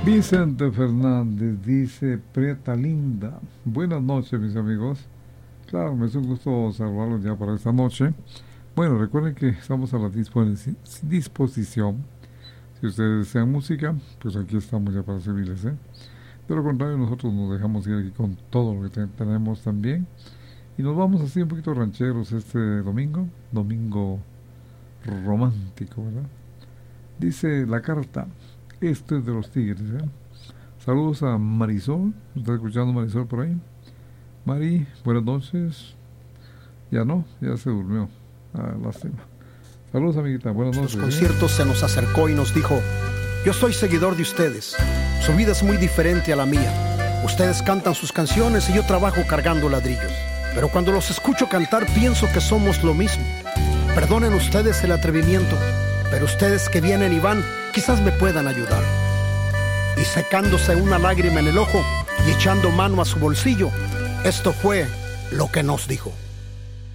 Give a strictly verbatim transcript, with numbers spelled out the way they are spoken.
Vicente Fernández dice: Prieta linda. Buenas noches, mis amigos. Claro, me es un gusto saludarlos ya para esta noche. Bueno, recuerden que estamos a la disposi- disposición. Si ustedes desean música, pues aquí estamos ya para servirles, ¿eh? De lo contrario, nosotros nos dejamos ir aquí con todo lo que te- tenemos también. Y nos vamos así un poquito rancheros este domingo. Domingo romántico, ¿verdad? Dice la carta: este es de los Tigres, ¿eh? Saludos a Marisol. ¿Está escuchando Marisol por ahí? Mari, buenas noches. Ya no, ya se durmió. Ah, lástima. Saludos, amiguita, buenas noches. Los conciertos se nos acercó y nos dijo: yo soy seguidor de ustedes. Su vida es muy diferente a la mía. Ustedes cantan sus canciones y yo trabajo cargando ladrillos. Pero cuando los escucho cantar pienso que somos lo mismo. Perdonen ustedes el atrevimiento, pero ustedes que vienen y van quizás me puedan ayudar. Y secándose una lágrima en el ojo y echando mano a su bolsillo, esto fue lo que nos dijo.